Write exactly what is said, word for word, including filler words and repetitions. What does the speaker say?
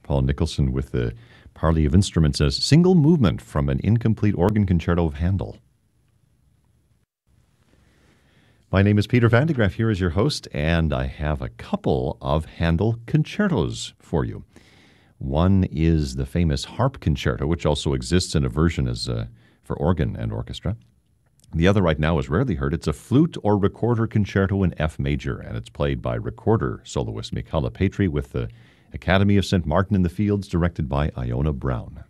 Paul Nicholson with the Parley of Instruments as Single Movement from an Incomplete Organ Concerto of Handel. My name is Peter Van de Graaff, here as your host, and I have a couple of Handel concertos for you. One is the famous Harp Concerto, which also exists in a version as uh, for organ and orchestra. The other right now is rarely heard. It's a flute or recorder concerto in F major, and it's played by recorder soloist Michala Petri with the Academy of Saint Martin in the Fields, directed by Iona Brown.